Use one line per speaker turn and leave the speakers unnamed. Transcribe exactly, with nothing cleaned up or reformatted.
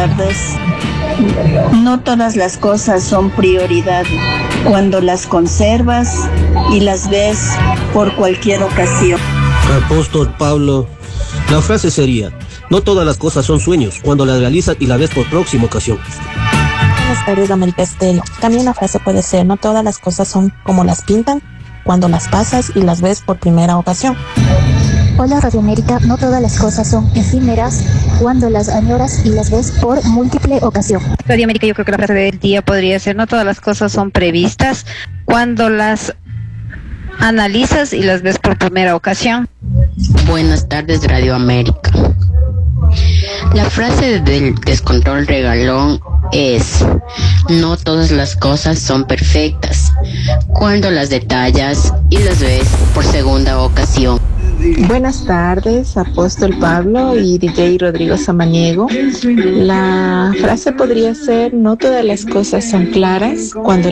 tardes. No todas las cosas son prioridad cuando las conservas y las ves por cualquier ocasión.
Apóstol Pablo, la frase sería: no todas las cosas son sueños cuando las realizas y la ves por próxima ocasión.
Buenas tardes, América Estéreo. También la frase puede ser: no todas las cosas son como las pintan cuando las pasas y las ves por primera ocasión.
Hola Radio América, no todas las cosas son efímeras cuando las añoras y las ves por múltiple ocasión.
Radio América, yo creo que la frase del día podría ser: no todas las cosas son previstas cuando las analizas y las ves por primera ocasión.
Buenas tardes, Radio América. La frase del descontrol regalón es: no todas las cosas son perfectas cuando las detallas y las ves por segunda ocasión.
Buenas tardes, Apóstol Pablo y D J Rodrigo Samaniego. La frase podría ser: no todas las cosas son claras cuando